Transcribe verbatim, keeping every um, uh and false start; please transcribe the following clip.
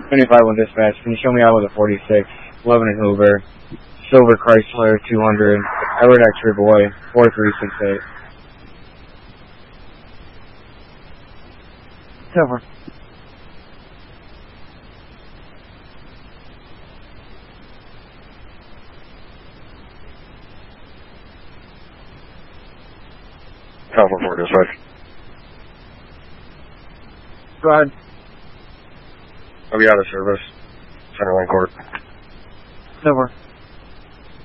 twenty-five one dispatch, can you show me out with a forty-six, eleven and Hoover, Silver Chrysler two hundred, Edward X-Ray Boy, four three six eight. Silver. Alpha four dispatch. Go ahead. I'll be out of service. Centerline Court. Silver.